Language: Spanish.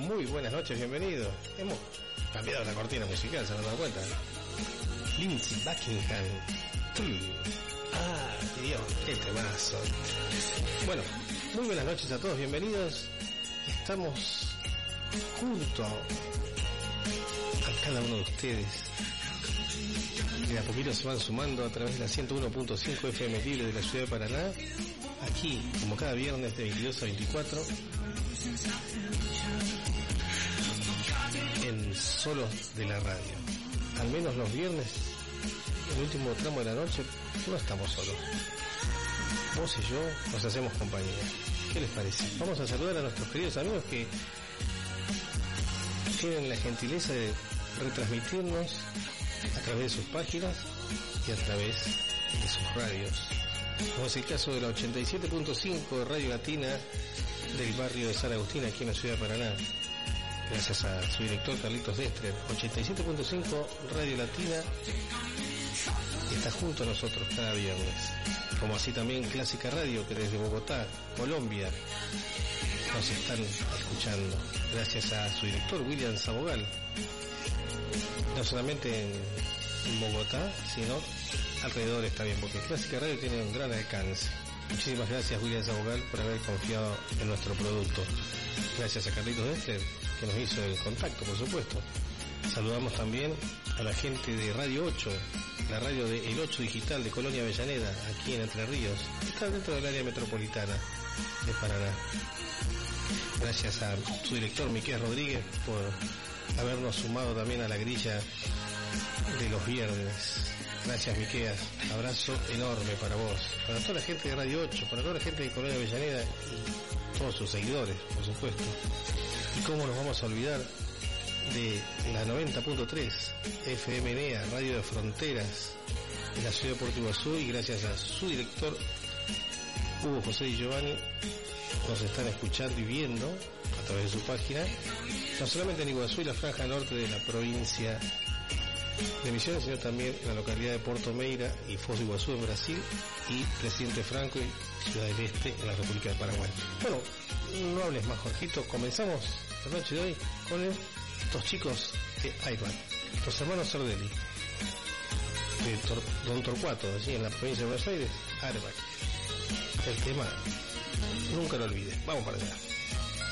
muy buenas noches, bienvenidos. Hemos cambiado la cortina musical, se han dado cuenta, ¿no? Lindsey Buckingham. Ah, Dios, qué temazo. Bueno, muy buenas noches a todos, bienvenidos. Estamos junto a cada uno de ustedes. De a poquito se van sumando a través de la 101.5 FM Libre de la ciudad de Paraná. Aquí, como cada viernes de 22 a 24, en Solos de la Radio. Al menos los viernes, el último tramo de la noche, no estamos solos. Vos y yo nos hacemos compañía. ¿Qué les parece? Vamos a saludar a nuestros queridos amigos que tienen la gentileza de retransmitirnos a través de sus páginas y a través de sus radios. Como es el caso de la 87.5 Radio Latina del barrio de San Agustín, aquí en la ciudad de Paraná. Gracias a su director Carlitos Destrer. 87.5 Radio Latina está junto a nosotros cada viernes. Como así también Clásica Radio, que desde Bogotá, Colombia, nos están escuchando. Gracias a su director William Sabogal. No solamente en Bogotá, sino alrededor está bien, porque Clásica Radio tiene un gran alcance. Muchísimas gracias, William Sabogal, por haber confiado en nuestro producto. Gracias a Carlitos Destler, que nos hizo el contacto, por supuesto. Saludamos también a la gente de Radio 8, la radio de El 8 Digital de Colonia Avellaneda, aquí en Entre Ríos. Está dentro del área metropolitana de Paraná. Gracias a su director, Miquel Rodríguez, por habernos sumado también a la grilla de los viernes. Gracias, Miqueas. Abrazo enorme para vos, para toda la gente de Radio 8, para toda la gente de Colonia Avellaneda y todos sus seguidores, por supuesto. Y cómo nos vamos a olvidar de la 90.3 FM NEA, Radio de Fronteras, de la ciudad de Puerto Iguazú, y gracias a su director, Hugo José Di Giovanni, nos están escuchando y viendo a través de su página, no solamente en Iguazú y la franja norte de la provincia de Misiones, sino también en la localidad de Puerto Meira y Foz do Iguazú en Brasil, y Presidente Franco y Ciudad del Este en la República de Paraguay. Bueno, no hables más, Jorgito. Comenzamos la noche de hoy con estos chicos de Airbag, los hermanos Sardelli, de Don Torcuato, allí en la provincia de Buenos Aires. Airbag, el tema Nunca lo olvides. Vamos para allá.